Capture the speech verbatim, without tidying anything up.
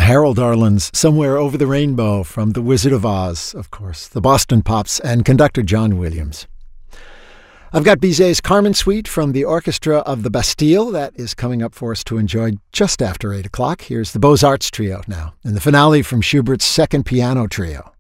Harold Arlen's Somewhere Over the Rainbow from The Wizard of Oz, of course, the Boston Pops, and conductor John Williams. I've got Bizet's Carmen Suite from the Orchestra of the Bastille. That is coming up for us to enjoy just after eight o'clock. Here's the Beaux-Arts Trio now, and the finale from Schubert's Second Piano Trio.